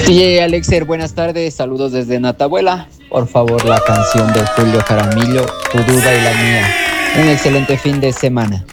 DJ Alexer, buenas tardes, saludos desde Natabuela. Por favor, la canción de Julio Jaramillo, Tu duda y la mía. Un excelente fin de semana.